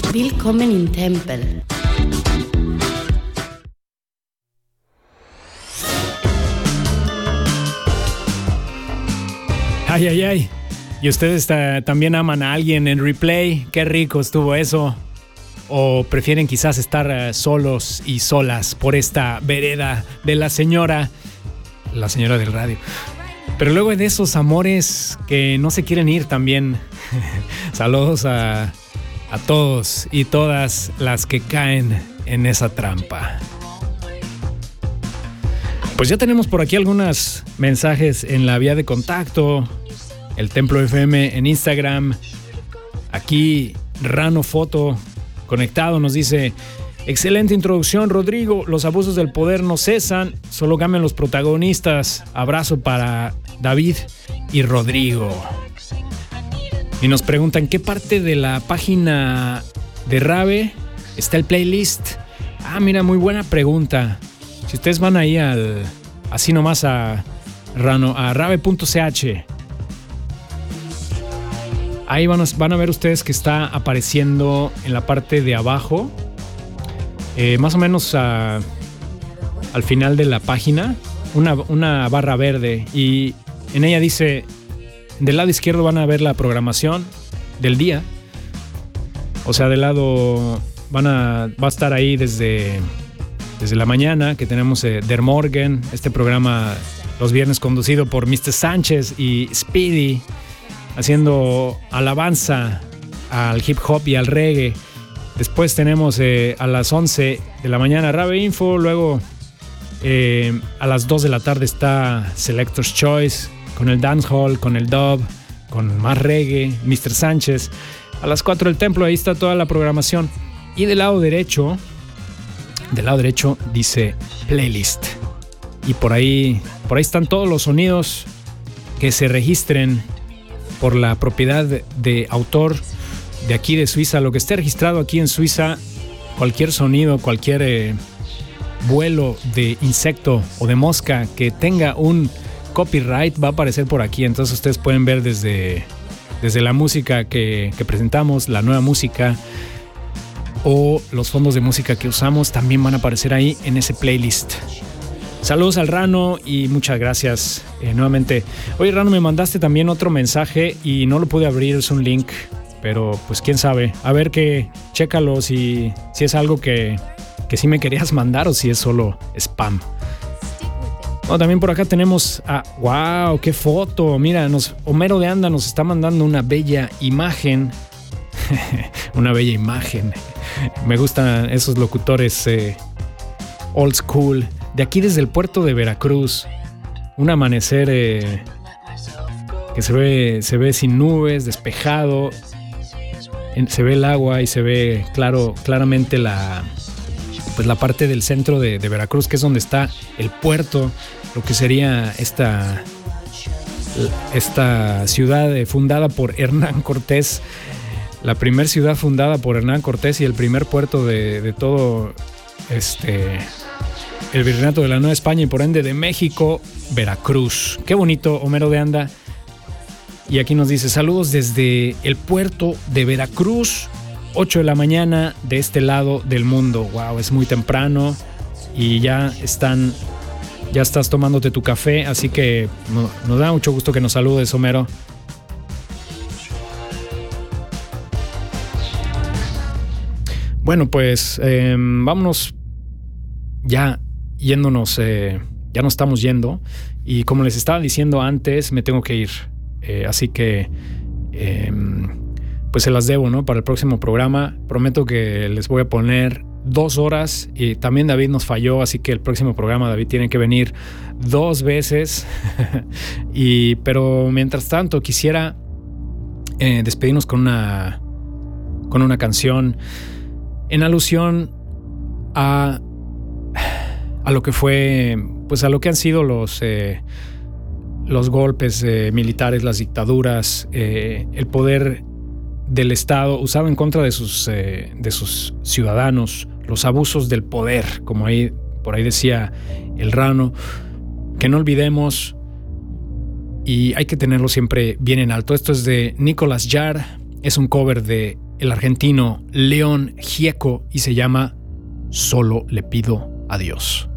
Willkommen im Tempel. Ay, ay, ay. ¿Y ustedes también aman a alguien en Replay? Qué rico estuvo eso. ¿O prefieren quizás estar solos y solas por esta vereda de la señora del radio? Pero luego de esos amores que no se quieren ir también. Saludos a todos y todas las que caen en esa trampa. Pues ya tenemos por aquí algunos mensajes en la vía de contacto. El Templo FM en Instagram. Aquí Rano Foto conectado nos dice: excelente introducción, Rodrigo. Los abusos del poder no cesan, solo cambian los protagonistas. Abrazo para David y Rodrigo. Y nos preguntan: ¿qué parte de la página de Rave está el playlist? Ah, mira, muy buena pregunta. Si ustedes van ahí así nomás a rave.ch, ahí van a ver ustedes que está apareciendo en la parte de abajo, más o menos al final de la página, una barra verde, y en ella dice, del lado izquierdo van a ver la programación del día. O sea, del lado va a estar ahí desde la mañana, que tenemos Der Morgen, este programa los viernes conducido por Mr. Sánchez y Speedy, haciendo alabanza al hip hop y al reggae. Después tenemos a las 11 de la mañana Rave Info. Luego a las 2 de la tarde está Selector's Choice, con el dancehall, con el dub, con más reggae, Mr. Sánchez. A las 4 el Templo, ahí está toda la programación. Y del lado derecho dice Playlist. Y por ahí están todos los sonidos que se registren por la propiedad de autor de aquí de Suiza. Lo que esté registrado aquí en Suiza, cualquier sonido, cualquier vuelo de insecto o de mosca que tenga un copyright va a aparecer por aquí. Entonces ustedes pueden ver desde la música que presentamos, la nueva música o los fondos de música que usamos, también van a aparecer ahí en ese playlist. Saludos al Rano y muchas gracias nuevamente. Oye, Rano, me mandaste también otro mensaje y no lo pude abrir, es un link, pero pues quién sabe. A ver, chécalo si es algo que sí me querías mandar o si es solo spam. Oh, también por acá tenemos ¡wow! ¡Qué foto! Mira, Homero de Anda nos está mandando una bella imagen. Una bella imagen. Me gustan esos locutores old school. De aquí desde el puerto de Veracruz. Un amanecer que se ve sin nubes, despejado. Se ve el agua y se ve claramente la parte del centro de Veracruz, que es donde está el puerto, lo que sería esta ciudad fundada por Hernán Cortés. La primera ciudad fundada por Hernán Cortés y el primer puerto de todo el virreinato de la Nueva España y por ende de México, Veracruz. Qué bonito, Homero de Anda. Y aquí nos dice: saludos desde el puerto de Veracruz, 8 de la mañana de este lado del mundo. Wow, es muy temprano y ya estás tomándote tu café, así que nos da mucho gusto que nos saludes, Homero. Bueno, pues vámonos ya yéndonos, ya nos estamos yendo y como les estaba diciendo antes, me tengo que ir, así que pues se las debo, ¿no? Para el próximo programa prometo que les voy a poner 2 horas y también David nos falló, así que el próximo programa David tiene que venir 2 veces pero mientras tanto quisiera despedirnos con una canción en alusión a lo que fue, pues a lo que han sido los golpes militares, las dictaduras, el poder del Estado usado en contra de sus ciudadanos, los abusos del poder, como por ahí decía el Rano, que no olvidemos y hay que tenerlo siempre bien en alto. Esto es de Nicolas Jarre, es un cover de el argentino León Gieco y se llama Solo le pido a Dios.